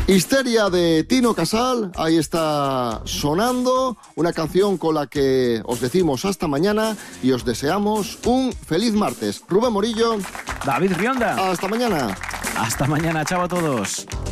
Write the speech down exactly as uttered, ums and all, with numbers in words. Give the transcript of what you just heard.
Histeria de Tino Casal, ahí está sonando, una canción con la que os decimos hasta mañana y os deseamos un feliz martes. Rubén Morillo. David Rionda. Hasta mañana. Hasta mañana, chao a todos.